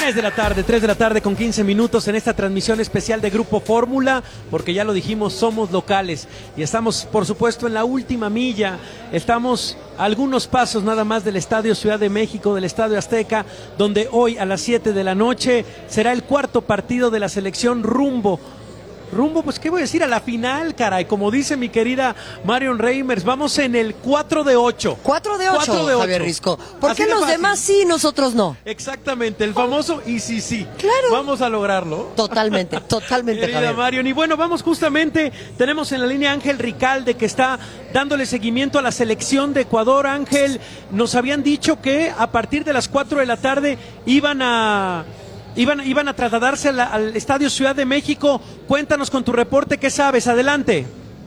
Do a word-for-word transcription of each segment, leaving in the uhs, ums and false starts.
tres de la tarde, tres de la tarde con quince minutos en esta transmisión especial de Grupo Fórmula, porque ya lo dijimos, somos locales y estamos, por supuesto, en la última milla. Estamos a algunos pasos nada más del Estadio Ciudad de México, del Estadio Azteca, donde hoy a las siete de la noche será el cuarto partido de la selección rumbo Rumbo, pues qué voy a decir, a la final, caray, como dice mi querida Marion Reimers, vamos en el cuatro de ocho. cuatro de ocho, Javier Risco. ¿Por qué los demás sí y nosotros no? Exactamente, el famoso y sí, sí. Claro. Vamos a lograrlo. Totalmente, totalmente, querida Javier. Marion. Y bueno, vamos justamente, tenemos en la línea Ángel Ricalde, que está dándole seguimiento a la selección de Ecuador. Ángel, nos habían dicho que a partir de las cuatro de la tarde iban a... Iban, iban a trasladarse a la, al Estadio Ciudad de México. Cuéntanos con tu reporte, ¿qué sabes? Adelante.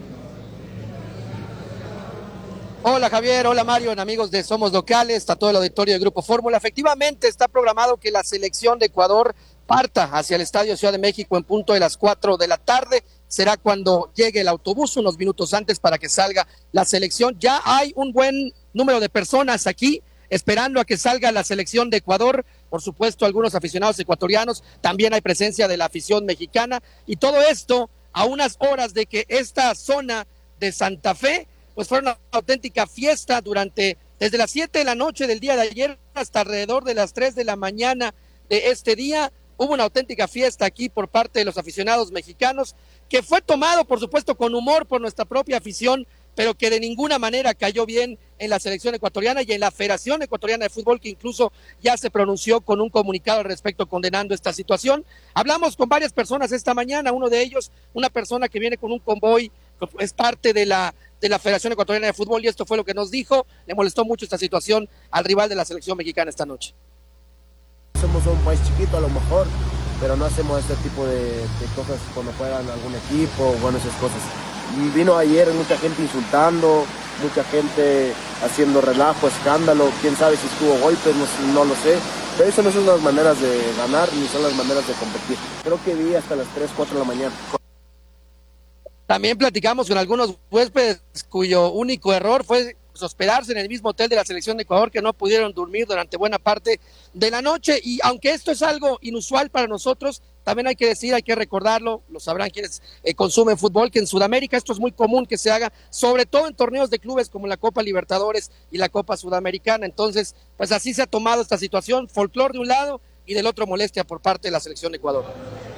Hola Javier, hola Mario, amigos de Somos Locales, está todo el auditorio de Grupo Fórmula. Efectivamente está programado que la selección de Ecuador parta hacia el Estadio Ciudad de México en punto de las cuatro de la tarde. Será cuando llegue el autobús unos minutos antes para que salga la selección. Ya hay un buen número de personas aquí esperando a que salga la selección de Ecuador. Por supuesto, algunos aficionados ecuatorianos, también hay presencia de la afición mexicana, y todo esto a unas horas de que esta zona de Santa Fe, pues fue una auténtica fiesta durante, desde las siete de la noche del día de ayer hasta alrededor de las tres de la mañana de este día. Hubo una auténtica fiesta aquí por parte de los aficionados mexicanos, que fue tomado, por supuesto, con humor por nuestra propia afición, pero que de ninguna manera cayó bien en la selección ecuatoriana y en la Federación Ecuatoriana de Fútbol, que incluso ya se pronunció con un comunicado al respecto condenando esta situación. Hablamos con varias personas esta mañana, uno de ellos, una persona que viene con un convoy, es parte de la, de la Federación Ecuatoriana de Fútbol, y esto fue lo que nos dijo. Le molestó mucho esta situación al rival de la selección mexicana esta noche. Somos un país chiquito a lo mejor, pero no hacemos este tipo de, de cosas cuando juegan algún equipo o bueno, esas cosas. Y vino ayer mucha gente insultando, mucha gente haciendo relajo, escándalo, quién sabe si estuvo golpes, no, no lo sé, pero eso no son las maneras de ganar ni son las maneras de competir. Creo que vi hasta las tres, cuatro de la mañana. También platicamos con algunos huéspedes cuyo único error fue hospedarse en el mismo hotel de la selección de Ecuador, que no pudieron dormir durante buena parte de la noche. Y aunque esto es algo inusual para nosotros, también hay que decir, hay que recordarlo, lo sabrán quienes eh, consumen fútbol, que en Sudamérica esto es muy común que se haga, sobre todo en torneos de clubes como la Copa Libertadores y la Copa Sudamericana. Entonces, pues así se ha tomado esta situación, folclor de un lado y del otro molestia por parte de la selección de Ecuador.